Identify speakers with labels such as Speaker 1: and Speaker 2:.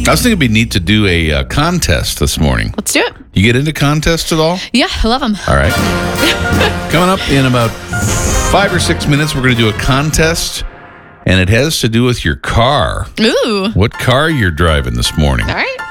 Speaker 1: I was thinking it'd be neat to do a contest this morning.
Speaker 2: Let's do it.
Speaker 1: You get into contests at all?
Speaker 2: Yeah, I love them.
Speaker 1: All right. Coming up in about 5 or 6 minutes, we're going to do a contest, and it has to do with your car.
Speaker 2: Ooh.
Speaker 1: What car you're driving this morning.
Speaker 2: All right.